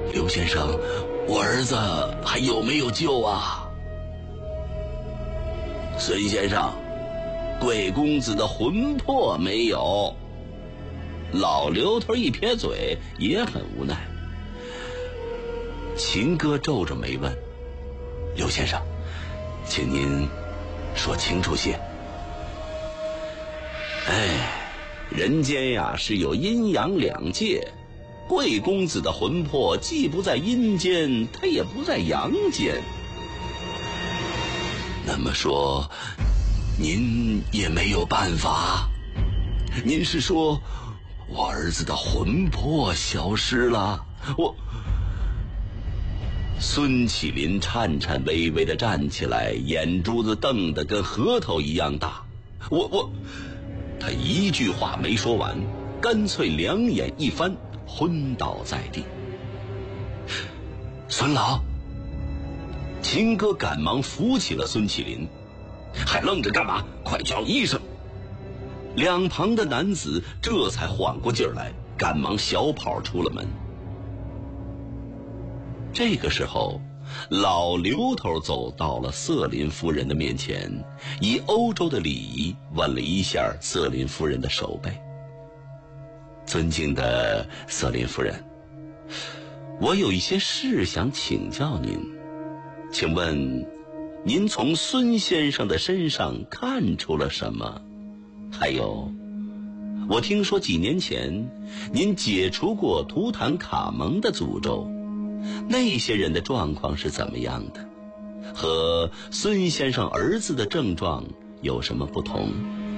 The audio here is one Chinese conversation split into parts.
刘先生，我儿子还有没有救啊？孙先生，贵公子的魂魄没有。老刘头一撇嘴，也很无奈。秦哥皱着眉问：刘先生，请您说清楚些。人间呀是有阴阳两界，贵公子的魂魄既不在阴间，他也不在阳间。那么说，您也没有办法？您是说我儿子的魂魄消失了？孙启林颤颤巍巍地站起来，眼珠子瞪得跟核桃一样大。他一句话没说完，干脆两眼一翻，昏倒在地。孙老，秦哥赶忙扶起了孙启林。还愣着干嘛？快叫医生！两旁的男子这才缓过劲儿来，赶忙小跑出了门。这个时候，老刘头走到了瑟琳夫人的面前，以欧洲的礼仪吻了一下瑟琳夫人的手背。尊敬的瑟琳夫人，我有一些事想请教您，请问您从孙先生的身上看出了什么？还有，我听说几年前您解除过图坦卡蒙的诅咒，那些人的状况是怎么样的？和孙先生儿子的症状有什么不同？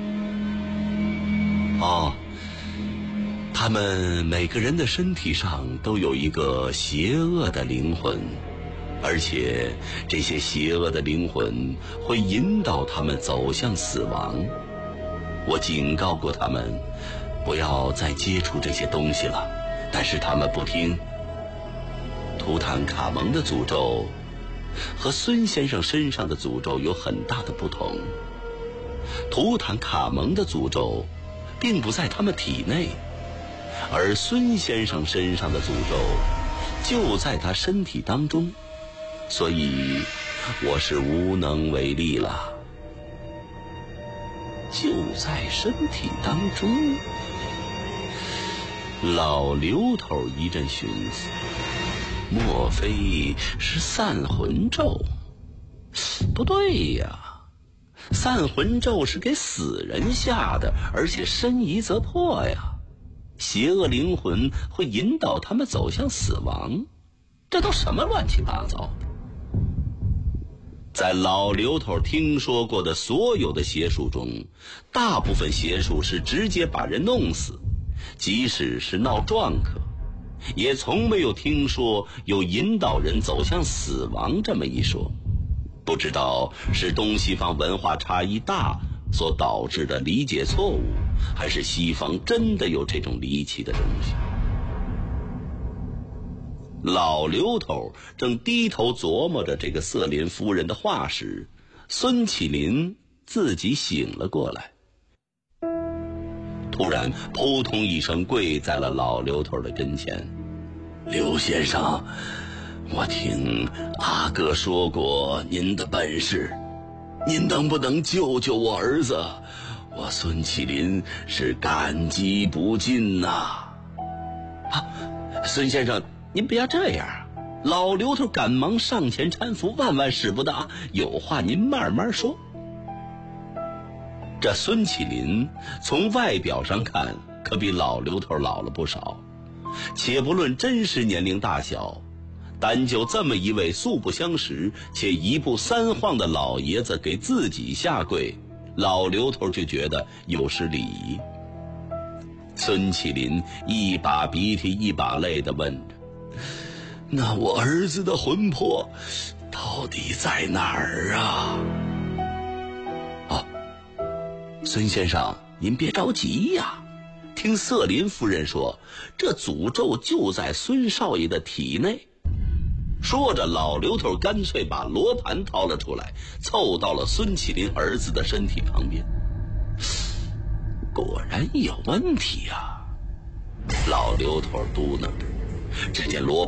他们每个人的身体上都有一个邪恶的灵魂，而且这些邪恶的灵魂会引导他们走向死亡。我警告过他们不要再接触这些东西了，但是他们不听。图坦卡蒙的诅咒和孙先生身上的诅咒有很大的不同。图坦卡蒙的诅咒并不在他们体内，而孙先生身上的诅咒就在他身体当中，所以我是无能为力了。就在身体当中。老刘头一阵寻思，莫非是散魂咒？不对呀，散魂咒是给死人下的，而且深疑则破呀。邪恶灵魂会引导他们走向死亡，这都什么乱七八糟的？在老刘头听说过的所有的邪术中，大部分邪术是直接把人弄死，即使是闹撞客，也从没有听说有引导人走向死亡这么一说。不知道是东西方文化差异大所导致的理解错误，还是西方真的有这种离奇的东西。老刘头正低头琢磨着这个瑟琳夫人的话时，孙启林自己醒了过来，突然扑通一声跪在了老刘头的跟前。刘先生，我听阿哥说过您的本事，您能不能救救我儿子？我孙启林是感激不尽呐。孙先生，您不要这样。老刘头赶忙上前搀扶，万万使不得，有话您慢慢说。这孙启林从外表上看可比老刘头老了不少，且不论真实年龄大小，单就这么一位素不相识且一步三晃的老爷子给自己下跪，老刘头就觉得有失礼仪。孙启林一把鼻涕一把泪地问着，那我儿子的魂魄到底在哪儿啊？孙先生，您别着急呀，听瑟琳夫人说，这诅咒就在孙少爷的体内。说着，老刘头干脆把罗盘掏了出来，凑到了孙启林儿子的身体旁边。果然有问题啊，老刘头嘟囔着。只见罗